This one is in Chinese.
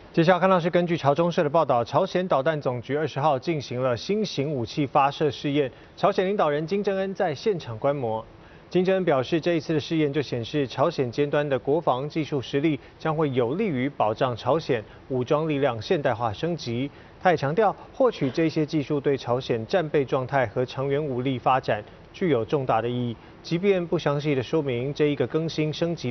接下来看到是根据朝中社的报道，朝鲜导弹总局20号进行了新型武器发射试验，朝鲜领导人金正恩在现场观摩。金正恩表示，这一次的试验就显示朝鲜尖端的国防技术实力将会有利于保障朝鲜武装力量现代化升级。他也强调，获取这些技术对朝鲜战备状态和长远武力发展具有重大的意义，即便不详细的说明这一个更新升级